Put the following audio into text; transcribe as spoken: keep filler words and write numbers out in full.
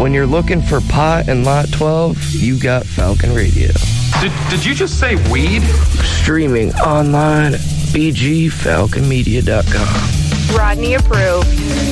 When you're looking for pot and Lot twelve, you got Falcon Radio. Did, did you just say weed? Streaming online, b g falcon media dot com. Rodney approved.